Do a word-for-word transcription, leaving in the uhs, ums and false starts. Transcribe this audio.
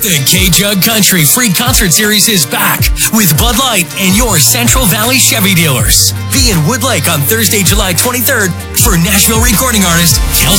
The K-Jug Country Free Concert Series is back with Bud Light and your Central Valley Chevy dealers. Be in Wood Lake on Thursday, July twenty-third for Nashville recording artist Kelsey